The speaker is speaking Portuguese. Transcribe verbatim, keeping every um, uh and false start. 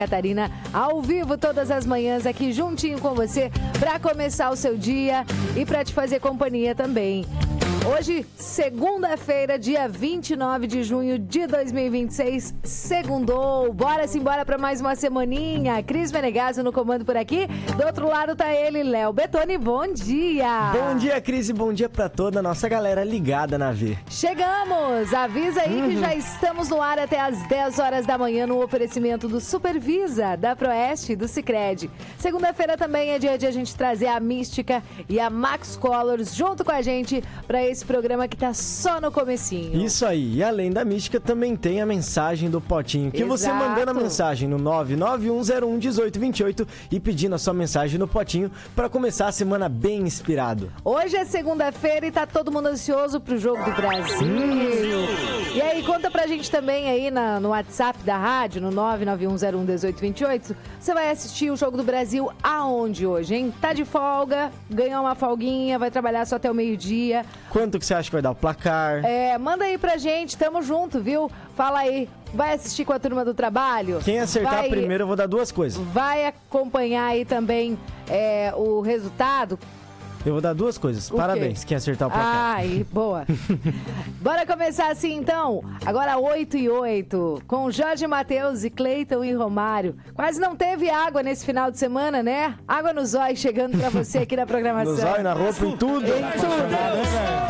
Catarina, ao vivo todas as manhãs aqui juntinho com você para começar o seu dia e para te fazer companhia também. Hoje, segunda-feira, dia vinte e nove de junho de dois mil e vinte e seis, segundou. Bora simbora para mais uma semaninha. Cris Menegasso no comando por aqui. Do outro lado tá ele, Léo Bettoni. Bom dia! Bom dia, Cris, e bom dia para toda a nossa galera ligada na V. Chegamos! Avisa aí uhum. que já estamos no ar até às dez horas da manhã no oferecimento do Supervisa, da Proeste e do Sicredi. Segunda-feira também é dia de a gente trazer a Mística e a Max Colors junto com a gente para esse programa que tá só no comecinho. Isso aí, e além da Mística também tem a mensagem do Potinho, que Exato. Você mandando a mensagem no nove nove um zero um um oito dois oito e pedindo a sua mensagem no Potinho para começar a semana bem inspirado. Hoje é segunda-feira e tá todo mundo ansioso pro Jogo do Brasil. Sim. E aí, conta pra gente também aí na, no WhatsApp da rádio, no nove nove um zero um um oito dois oito, você vai assistir o Jogo do Brasil aonde hoje, hein? Tá de folga, ganhou uma folguinha, vai trabalhar só até o meio-dia. Quanto que você acha que vai dar o placar? É, manda aí pra gente, tamo junto, viu? Fala aí, vai assistir com a turma do trabalho? Quem acertar vai, primeiro, eu vou dar duas coisas. Vai acompanhar aí também é, o resultado? Eu vou dar duas coisas. O Parabéns, quê? quem acertar o placar. Ai, boa. Bora começar assim, então. Agora oito e oito, com Jorge Mateus e Cleiton e Romário. Quase não teve água nesse final de semana, né? Água no zóio chegando pra você aqui na programação. No zóio, na roupa, em tudo. Em tudo.